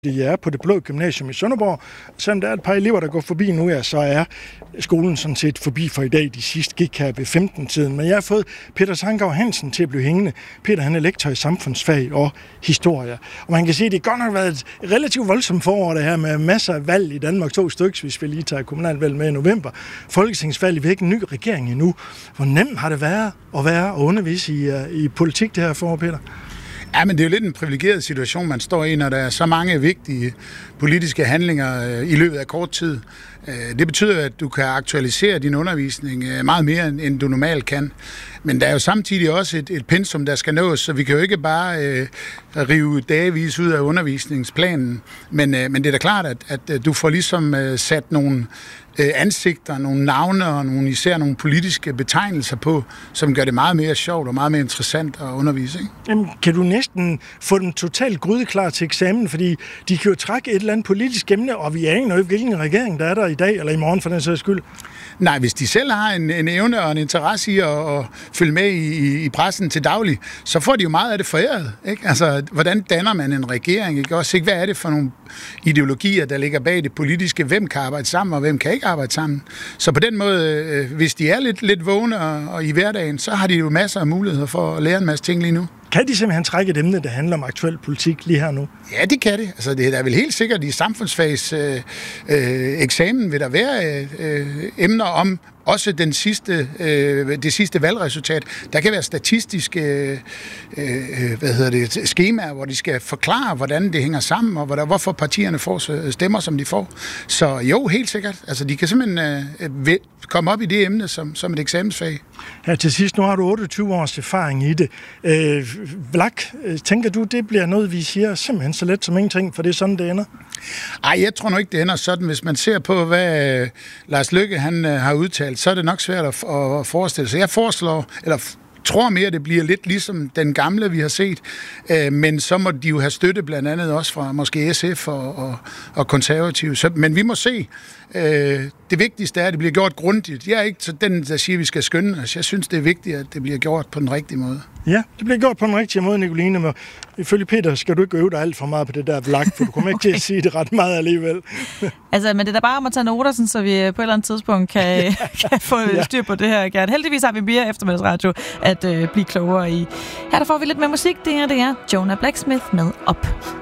Det er på Det Blå Gymnasium i Sønderborg. Selvom der er et par elever, der går forbi nu, så er skolen sådan set forbi for i dag. De sidste gik her ved 15-tiden. Men jeg har fået Peter Sanggaard Hansen til at blive hængende. Peter, han er lektor i samfundsfag og historie. Og man kan sige, at det godt nok har været et relativt voldsomt forår, det her med masser af valg i Danmark. 2 stykker, hvis vi lige tager kommunalvalg med i november. Folketingsvalg, vi har ikke en ny regering endnu. Hvor nemt har det været at undervise i politik det her forår, Peter? Ja, men det er jo lidt en privilegeret situation, man står i, når der er så mange vigtige politiske handlinger i løbet af kort tid. Det betyder, at du kan aktualisere din undervisning meget mere, end du normalt kan. Men der er jo samtidig også et pensum, der skal nås, så vi kan jo ikke bare rive dagevis ud af undervisningsplanen. Men det er da klart, at du får ligesom sat nogle ansigter, nogle navne og især nogle politiske betegnelser på, som gør det meget mere sjovt og meget mere interessant at undervise. Ikke? Jamen, kan du næsten få dem totalt grydeklar til eksamen, fordi de kan jo trække et eller andet politisk emne, og vi aner jo hvilken regering der er der i dag, eller i morgen for den sags skyld. Nej, hvis de selv har en evne og en interesse i at følge med i pressen til daglig, så får de jo meget af det foræret. Ikke? Altså, hvordan danner man en regering? Ikke? Også, ikke? Hvad er det for nogle ideologier, der ligger bag det politiske? Hvem kan arbejde sammen, og hvem kan ikke arbejde sammen? Så på den måde, hvis de er lidt vågne og i hverdagen, så har de jo masser af muligheder for at lære en masse ting lige nu. Kan de simpelthen trække et emne, der handler om aktuel politik lige her nu? Ja, det kan det. Altså, det er vel helt sikkert i samfundsfags eksamen vil der være emner om også det sidste valgresultat. Der kan være statistiske skemaer, hvor de skal forklare, hvordan det hænger sammen, og hvorfor partierne får stemmer, som de får. Så jo, helt sikkert. Altså, de kan simpelthen komme op i det emne som et eksamensfag. Her til sidst, nu har du 28 års erfaring i det. Vlak, tænker du, det bliver noget, vi siger simpelthen så let som ingenting, for det er sådan, det ender? Ej, jeg tror nu ikke, det ender sådan. Hvis man ser på, hvad Lars Løkke han har udtalt, så er det nok svært at forestille sig. Jeg tror mere, det bliver lidt ligesom den gamle, vi har set. Men så må de jo have støtte blandt andet også fra måske SF og konservative. Men vi må se. Det vigtigste er, at det bliver gjort grundigt. Jeg er ikke så den, der siger, at vi skal skynde os. Jeg synes, det er vigtigt, at det bliver gjort på den rigtige måde. Ja, det bliver gjort på den rigtige måde, Nicoline. Men ifølge Peter skal du ikke øve dig alt for meget på det der Vlak, for du kommer ikke til at sige det ret meget alligevel. Altså, men det er da bare om at tage noter, så vi på et eller andet tidspunkt kan få styr på det her, Gert. Heldigvis har vi mere eftermiddagsradio at blive klogere i. Her der får vi lidt mere musik. Det er Jonah Blacksmith med Op.